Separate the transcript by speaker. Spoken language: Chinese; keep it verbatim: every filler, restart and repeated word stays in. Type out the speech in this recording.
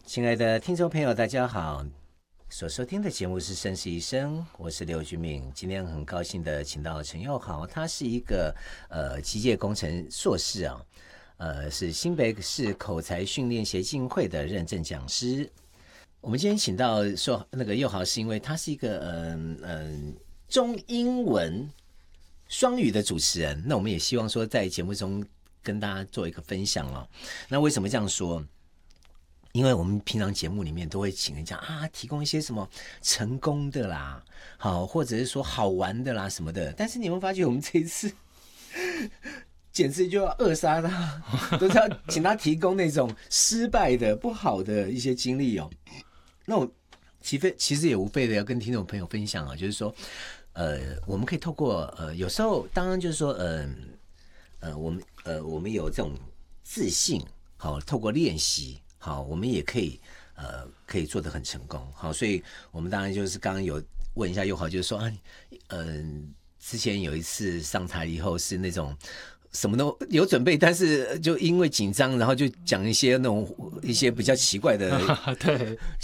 Speaker 1: 亲爱的听众朋友，大家好，所收听的节目是《生死一生》，我是刘君敏。今天很高兴的请到陈佑豪，他是一个呃机械工程硕士啊，呃是新北市口才训练协进会的认证讲师。我们今天请到说那个佑豪，是因为他是一个嗯嗯、呃呃、中英文双语的主持人。那我们也希望说在节目中跟大家做一个分享哦。那为什么这样说？因为我们平常节目里面都会请人家啊，提供一些什么成功的啦，好，或者是说好玩的啦什么的。但是你有没有发觉，我们这一次简直就要扼杀他，都是要请他提供那种失败的、不好的一些经历哦。那我其实其实也无非的要跟听众朋友分享啊，就是说，呃，我们可以透过呃，有时候当然就是说，嗯呃，呃，我们呃，我们有这种自信，好，透过练习。好，我们也可以呃，可以做得很成功。好，所以我们当然就是刚刚有问一下佑豪，就是说啊，嗯、呃，之前有一次上台以后是那种什么都有准备，但是就因为紧张，然后就讲一些那种一些比较奇怪的
Speaker 2: 对